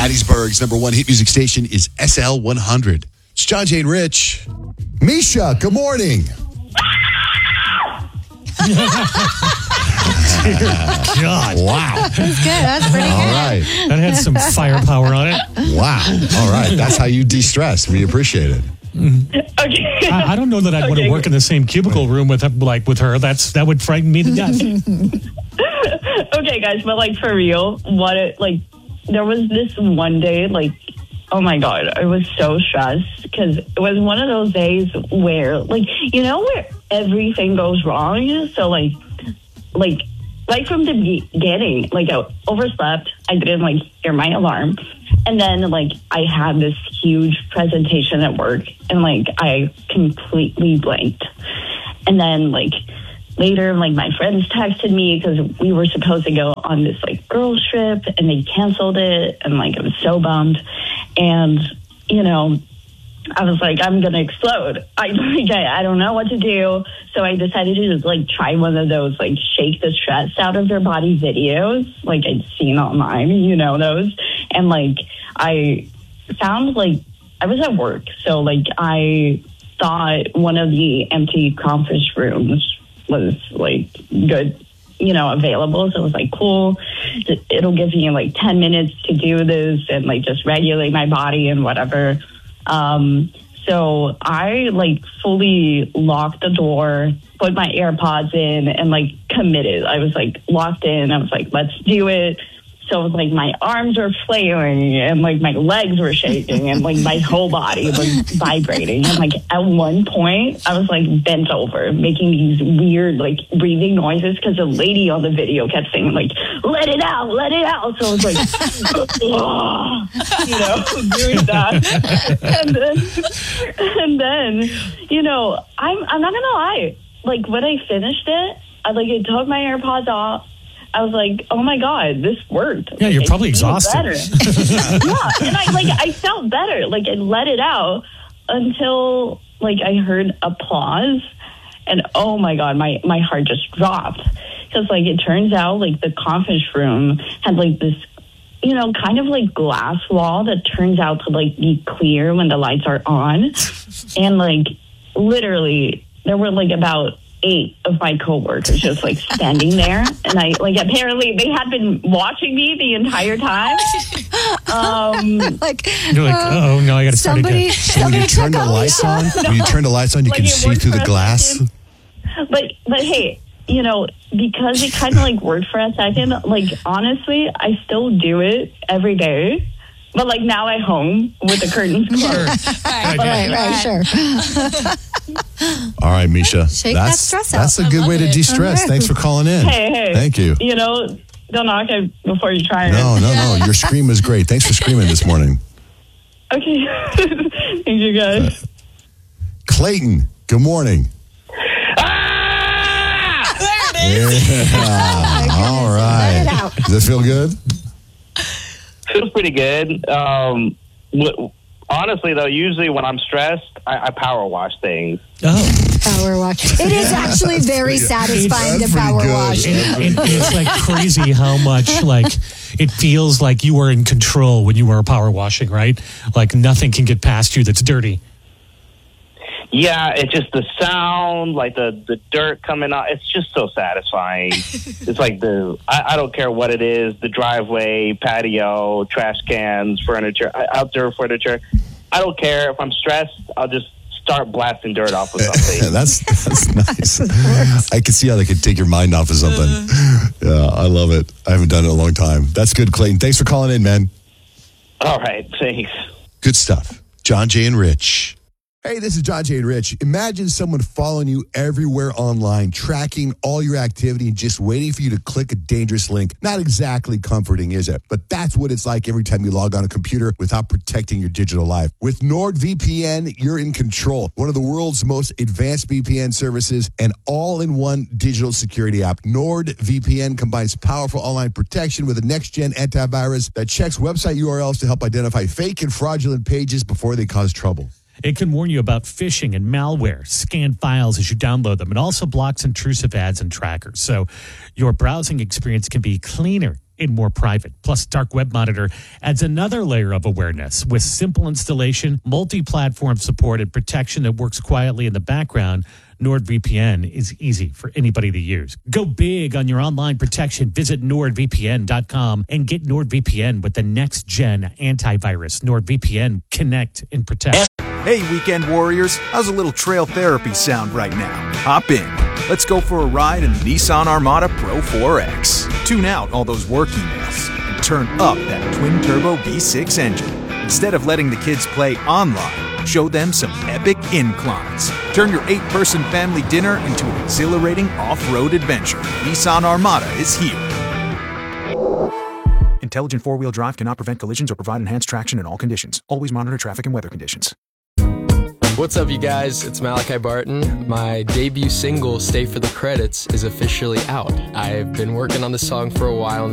Hattiesburg's number one hit music station is SL 100. It's John, Jay, and Rich. Misha, good morning. God. Wow. That's good. That's pretty All good. right. That had some firepower on it. Wow. All right. That's how you de-stress. We appreciate it. Okay. I don't know that I'd want to work in the same cubicle room with her. That would frighten me to death. Okay, guys, but like for real, there was this one day, like, oh my God, I was so stressed because it was one of those days where, like, where everything goes wrong. So like right from the beginning, like I overslept. I didn't hear my alarm. And then I had this huge presentation at work and I completely blanked. And then later, my friends texted me because we were supposed to go on this girls trip and they canceled it. And I was so bummed. And, I was like, I'm going to explode. I don't know what to do. So I decided to just try one of those shake the stress out of your body videos I'd seen online, those. And I found I was at work. So I thought one of the empty conference rooms was good, available. So it was cool. It'll give me 10 minutes to do this and just regulate my body and whatever. So I fully locked the door, put my AirPods in and committed. I was locked in. I was let's do it. So it was my arms were flailing and my legs were shaking and my whole body was vibrating. And at one point I was bent over making these weird breathing noises because the lady on the video kept saying let it out. So I was doing that. And then I'm not gonna lie, when I finished it, I took my AirPods off. I was oh my God, this worked. Yeah, you're probably exhausted. Yeah, and I felt better. I let it out until I heard applause, and oh my God, my heart just dropped because it turns out the conference room had this kind of glass wall that turns out to be clear when the lights are on, and literally there were about 8 of my coworkers just standing there, and I apparently they had been watching me the entire time. You're oh no, I got to start again. So when you turn the lights on, you can see through the glass. But hey, because it kind of worked for a second. Honestly, I still do it every day. But now at home with the curtains closed. Right, sure. All right, Misha. Shake that stress out. That's a good way to de-stress. Thanks for calling in. Hey. Thank you. Don't knock it before you try it. No. Your scream was great. Thanks for screaming this morning. Okay. Thank you, guys. Clayton, good morning. There it is. Yeah. All right. Let it out. Does this feel good? Feels pretty good. Honestly, though, usually when I'm stressed, I power wash things. Oh. Power wash. It is actually very satisfying to power wash. And it's crazy how much it feels like you are in control when you are power washing, right? Nothing can get past you that's dirty. Yeah, it's just the sound, the dirt coming out. It's just so satisfying. It's I don't care what it is, the driveway, patio, trash cans, furniture, outdoor furniture. I don't care. If I'm stressed, I'll just start blasting dirt off of something. That's nice. I can see how they could take your mind off of something. Yeah, I love it. I haven't done it in a long time. That's good, Clayton. Thanks for calling in, man. All right, thanks. Good stuff. John, Jay, and Rich. Hey, this is John, Jay, and Rich. Imagine someone following you everywhere online, tracking all your activity, and just waiting for you to click a dangerous link. Not exactly comforting, is it? But that's what it's like every time you log on a computer without protecting your digital life. With NordVPN, you're in control. One of the world's most advanced VPN services and all-in-one digital security app. NordVPN combines powerful online protection with a next-gen antivirus that checks website URLs to help identify fake and fraudulent pages before they cause trouble. It can warn you about phishing and malware, scan files as you download them. It also blocks intrusive ads and trackers. So your browsing experience can be cleaner, and more private. Plus, Dark Web Monitor adds another layer of awareness with simple installation, multi-platform support, and protection that works quietly in the background. NordVPN is easy for anybody to use. Go big on your online protection. Visit NordVPN.com and get NordVPN with the next-gen antivirus. NordVPN, connect and protect. Hey, weekend warriors, how's a little trail therapy sound right now? Hop in. Let's go for a ride in the Nissan Armada Pro 4X. Tune out all those work emails and turn up that twin-turbo V6 engine. Instead of letting the kids play online, show them some epic inclines. Turn your 8-person family dinner into an exhilarating off-road adventure. Nissan Armada is here. Intelligent four-wheel drive cannot prevent collisions or provide enhanced traction in all conditions. Always monitor traffic and weather conditions. What's up, you guys? It's Malachi Barton. My debut single, Stay for the Credits, is officially out. I've been working on this song for a while.